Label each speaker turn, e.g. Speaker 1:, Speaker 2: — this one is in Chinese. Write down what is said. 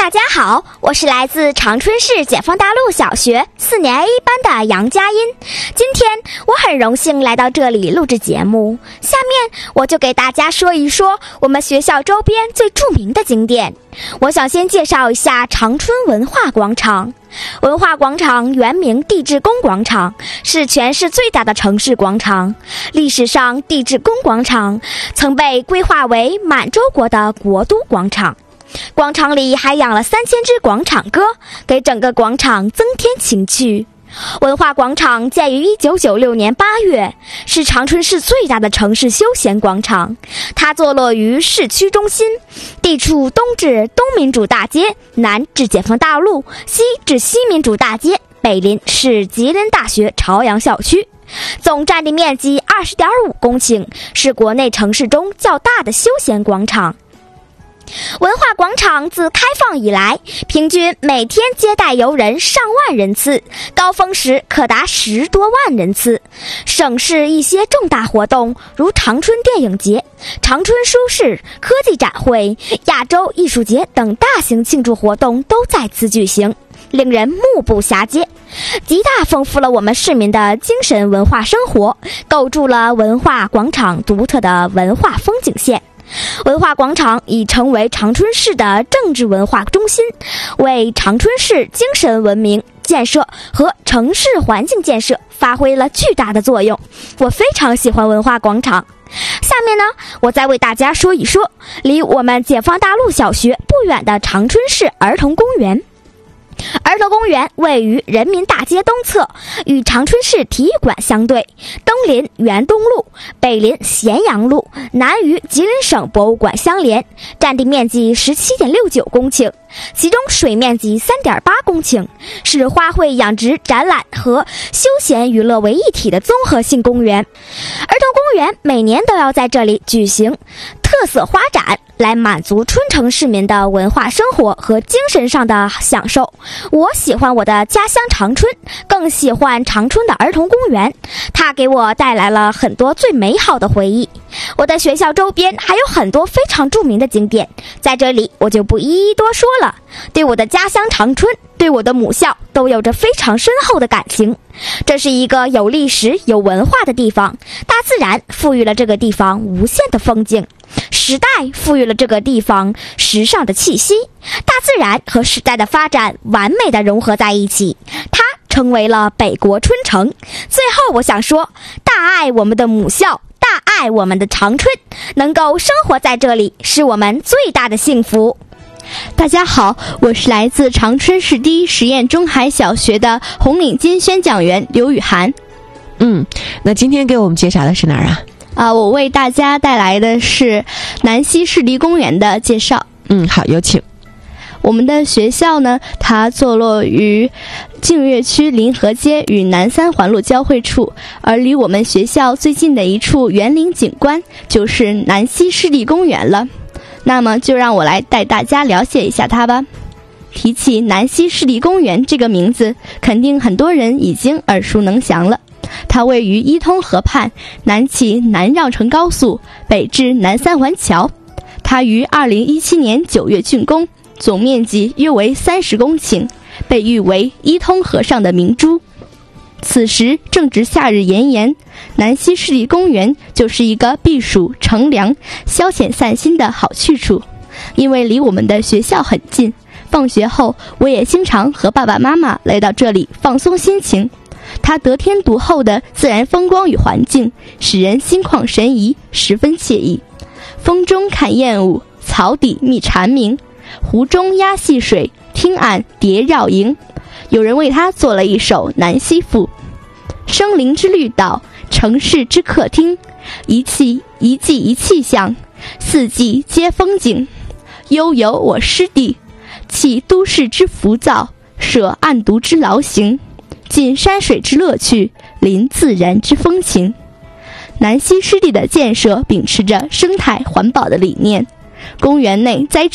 Speaker 1: 大家好，我是来自长春市解放大路小学4年 A 班的杨佳音。今天我很荣幸来到这里录制节目，下面我就给大家说一说我们学校周边最著名的景点。我想先介绍一下长春文化广场。文化广场原名地质宫广场，是全市最大的城市广场。历史上，地质宫广场曾被规划为满洲国的国都广场。广场里还养了3000只广场鸽，给整个广场增添情趣。文化广场建于1996年8月，是长春市最大的城市休闲广场。它坐落于市区中心，地处东至东民主大街，南至解放大路，西至西民主大街，北邻是吉林大学朝阳校区。总占地面积20.5公顷，是国内城市中较大的休闲广场。文化广场自开放以来，平均每天接待游人上万人次，高峰时可达10多万人次。省市一些重大活动，如长春电影节、长春书市、科技展会、亚洲艺术节等大型庆祝活动都在此举行，令人目不暇接，极大丰富了我们市民的精神文化生活，构筑了文化广场独特的文化风景线。文化广场已成为长春市的政治文化中心，为长春市精神文明建设和城市环境建设发挥了巨大的作用。我非常喜欢文化广场。下面呢，我再为大家说一说离我们解放大路小学不远的长春市儿童公园。儿童公园位于人民大街东侧，与长春市体育馆相对，东临原东路，北临咸阳路，南与吉林省博物馆相连，占地面积17.69公顷，其中水面积3.8公顷，是花卉养殖、展览和休闲娱乐为一体的综合性公园。儿童公园每年都要在这里举行特色花展，来满足春城市民的文化生活和精神上的享受。我喜欢我的家乡长春，更喜欢长春的儿童公园，它给我带来了很多最美好的回忆。我的学校周边还有很多非常著名的景点，在这里我就不一一多说了。对我的家乡长春，对我的母校都有着非常深厚的感情。这是一个有历史有文化的地方，大自然赋予了这个地方无限的风景，时代赋予了这个地方时尚的气息，大自然和时代的发展完美的融合在一起，它成为了北国春城。最后我想说，大爱我们的母校，大爱我们的长春，能够生活在这里是我们最大的幸福。
Speaker 2: 大家好，我是来自长春市第一实验中海小学的红领巾宣讲员刘雨涵。
Speaker 3: 那今天给我们介绍的是哪儿啊？
Speaker 2: 我为大家带来的是南溪湿地公园的介绍。
Speaker 3: 好，有请。
Speaker 2: 我们的学校呢，它坐落于净月区临河街与南三环路交汇处，而离我们学校最近的一处园林景观就是南溪湿地公园了。那么就让我来带大家了解一下它吧。提起南溪湿地公园这个名字，肯定很多人已经耳熟能详了。它位于伊通河畔，南起南绕城高速，北至南三环桥。它于2017年9月竣工，总面积约为30公顷，被誉为伊通河上的明珠。此时正值夏日炎炎，南溪湿地公园就是一个避暑、乘凉、消遣散心的好去处。因为离我们的学校很近，放学后我也经常和爸爸妈妈来到这里放松心情。它得天独厚的自然风光与环境，使人心旷神怡，十分惬意。风中看燕舞，草底觅蝉鸣，湖中鸭戏水，汀岸蝶绕营。有人为它做了一首《南溪赋》：生灵之绿岛，城市之客厅，一季一气象，四季皆风景。悠游我师弟，弃都市之浮躁，舍暗读之劳形，尽山水之乐趣，临自然之风情。南溪湿地的建设秉持着生态环保的理念，公园内栽植